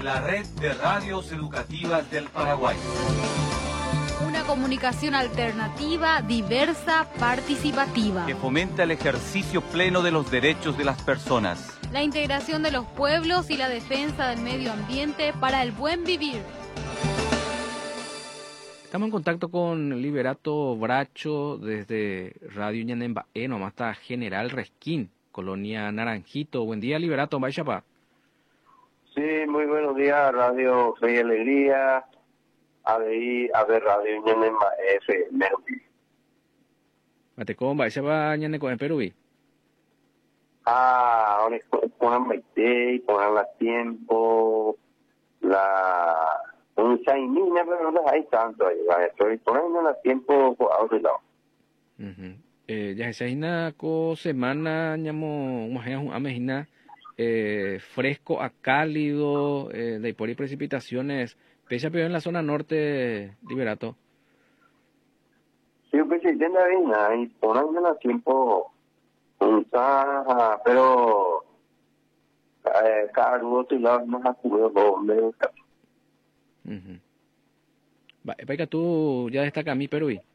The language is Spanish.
La red de radios educativas del Paraguay. Una comunicación alternativa, diversa, participativa. Que fomenta el ejercicio pleno de los derechos de las personas. La integración de los pueblos y la defensa del medio ambiente para el buen vivir. Estamos en contacto con Liberato Bracho desde Radio Ñanembaé, nomás está General Resquín, Colonia Naranjito. Buen día, Liberato, vaya pa. Sí, muy buenos días, Radio Fe y Alegría, ADI, Radio Ñanembaé, FM. Matecón, vaya pa Ñaneco en Perú. Ahora ponen Maite, ponen la tiempo, un chainina, pero no hay tanto ahí, estoy poniendo la tiempo a otro lado. Ya se hay co semana, ñamo, un amejina, fresco a cálido, de por ahí precipitaciones, pese a peor en la zona norte, Liberato. Sí, pues sí, tiene la y ponen la tiempo, pero cada otro lado no ha cubierto doble. Tú ya destaca a mí, Perú.